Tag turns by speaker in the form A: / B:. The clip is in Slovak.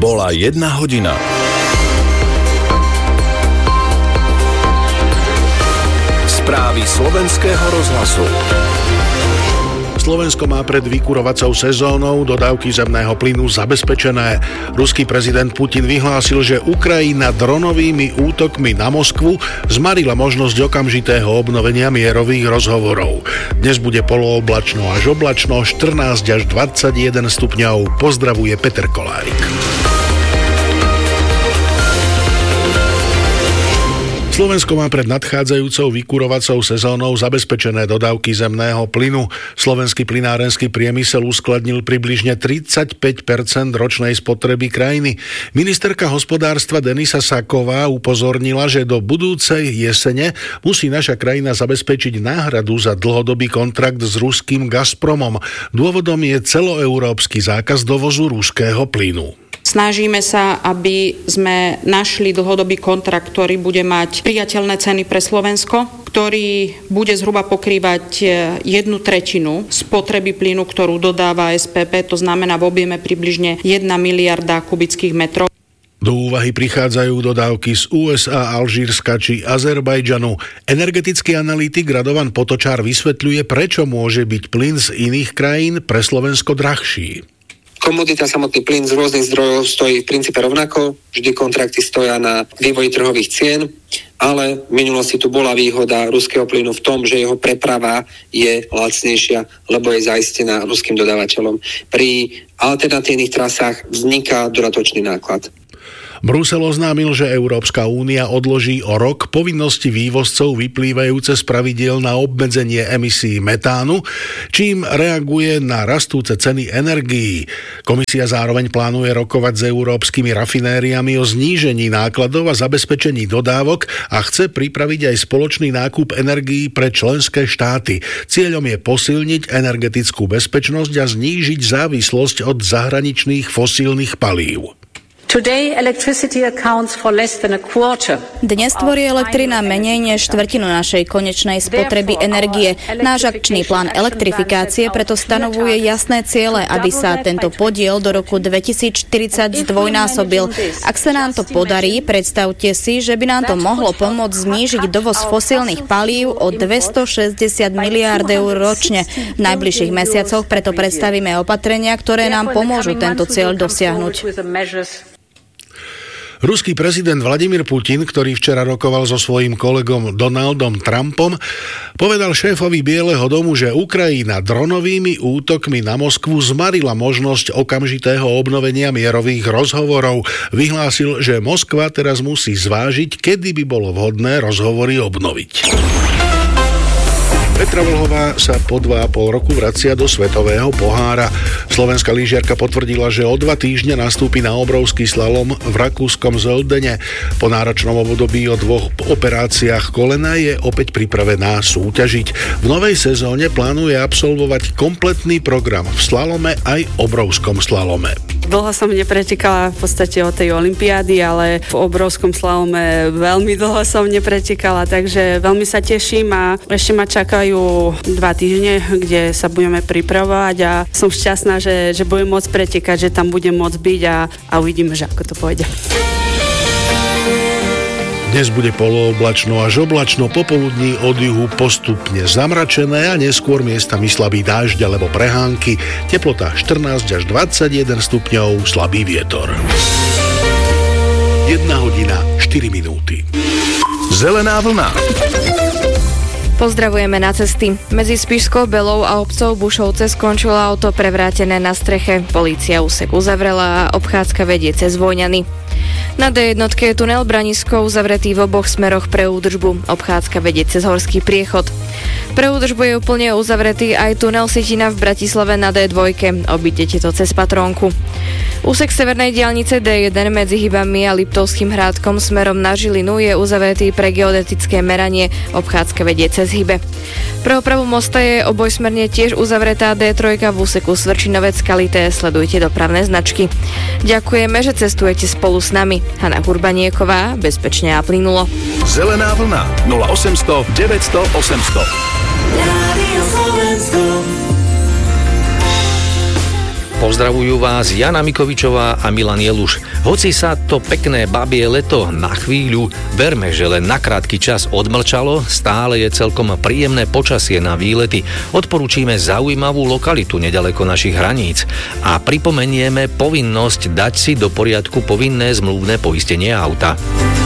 A: Bola 1 hodina. Správy slovenského rozhlasu.
B: Slovensko má pred vykurovacou sezónou dodávky zemného plynu zabezpečené. Ruský prezident Putin vyhlásil, že Ukrajina dronovými útokmi na Moskvu zmarila možnosť okamžitého obnovenia mierových rozhovorov. Dnes bude polooblačno až oblačno, 14 až 21 stupňov. Pozdravuje Peter Kolárik. Slovensko má pred nadchádzajúcou vykurovacou sezónou zabezpečené dodávky zemného plynu. Slovenský plynárenský priemysel uskladnil približne 35% ročnej spotreby krajiny. Ministerka hospodárstva Denisa Saková upozornila, že do budúcej jesene musí naša krajina zabezpečiť náhradu za dlhodobý kontrakt s ruským Gazpromom. Dôvodom je celoeurópsky zákaz dovozu ruského plynu.
C: Snažíme sa, aby sme našli dlhodobý kontrakt, ktorý bude mať priateľné ceny pre Slovensko, ktorý bude zhruba pokrývať 1/3 spotreby plynu, ktorú dodáva SPP, to znamená v objeme približne 1 miliarda kubických metrov.
B: Do úvahy prichádzajú dodávky z USA, Alžírska či Azerbajdžanu. Energetický analytik Radovan Potočár vysvetľuje, prečo môže byť plyn z iných krajín pre Slovensko drahší.
D: Komodita, samotný plyn z rôznych zdrojov stojí v princípe rovnako, vždy kontrakty stoja na vývoji trhových cien, ale v minulosti tu bola výhoda ruského plynu v tom, že jeho preprava je lacnejšia, lebo je zaistená ruským dodávateľom. Pri alternatívnych trasách vzniká dodatočný náklad.
B: Brusel oznámil, že Európska únia odloží o rok povinnosti vývozcov vyplývajúce z pravidiel na obmedzenie emisí metánu, čím reaguje na rastúce ceny energií. Komisia zároveň plánuje rokovať s európskymi rafinériami o znížení nákladov a zabezpečení dodávok a chce pripraviť aj spoločný nákup energií pre členské štáty. Cieľom je posilniť energetickú bezpečnosť a znížiť závislosť od zahraničných fosílnych palív.
E: Dnes tvorí elektrina menej než štvrtinu našej konečnej spotreby energie. Náš akčný plán elektrifikácie preto stanovuje jasné ciele, aby sa tento podiel do roku 2040 zdvojnásobil. Ak sa nám to podarí, predstavte si, že by nám to mohlo pomôcť znížiť dovoz fosílnych palív o 260 miliárd eur ročne. V najbližších mesiacoch preto predstavíme opatrenia, ktoré nám pomôžu tento cieľ dosiahnuť.
B: Ruský prezident Vladimír Putin, ktorý včera rokoval so svojím kolegom Donaldom Trumpom, povedal šéfovi Bieleho domu, že Ukrajina dronovými útokmi na Moskvu zmarila možnosť okamžitého obnovenia mierových rozhovorov. Vyhlásil, že Moskva teraz musí zvážiť, kedy by bolo vhodné rozhovory obnoviť. Petra Vlhová sa po 2,5 roku vracia do svetového pohára. Slovenská lyžiarka potvrdila, že o 2 týždne nastúpi na obrovský slalom v rakúskom Zöldene. Po náročnom období o 2 operáciách kolena je opäť pripravená súťažiť. V novej sezóne plánuje absolvovať kompletný program v slalome aj obrovskom slalome.
F: Dlho som nepretekala v podstate od tej olympiády, ale v obrovskom slalome veľmi dlho som nepretekala, takže veľmi sa teším a ešte ma čakajú 2 týždne, kde sa budeme pripravovať a som šťastná, že budem môcť pretekať, že tam budem môcť byť a uvidíme, že ako to pôjde.
B: Dnes bude polooblačno až oblačno, popoludní od juhu postupne zamračené a neskôr miestami slabý dážď alebo prehánky. Teplota 14 až 21 stupňov, slabý vietor. 1 hodina 4 minúty.
A: Zelená vlna.
G: Pozdravujeme na cesty. Medzi Spišskou Belou a obcov Bušovce skončilo auto prevrátené na streche. Polícia úsek uzavrela a obchádzka vedie cez Vojňany. Na D1 je tunel Branisko uzavretý v oboch smeroch pre údržbu. Obchádzka vedie cez Horský priechod. Pre údržbu je úplne uzavretý aj tunel Sitina v Bratislave na D2. Obídete to cez Patrónku. Úsek severnej diaľnice D1 medzi Hybami a Liptovským Hrádkom smerom na Žilinu je uzavretý pre geodetické meranie. Obchádzka vedie cez Hybe. Pre opravu mosta je obojsmerne tiež uzavretá D3 v úseku Svrčinovec Kalité. Sledujte dopravné značky. Ďakujeme, že cestujete spolu s nami. Hana Hurbanieková, bezpečne a plynulo.
A: Zelená vlna 0800 900 800.
H: Pozdravujú vás Jana Mikovičová a Milan Jeluš. Hoci sa to pekné babie leto na chvíľu, verme, že len na krátky čas odmlčalo, stále je celkom príjemné počasie na výlety. Odporúčime zaujímavú lokalitu nedaleko našich hraníc a pripomenieme povinnosť dať si do poriadku povinné zmluvné poistenie auta.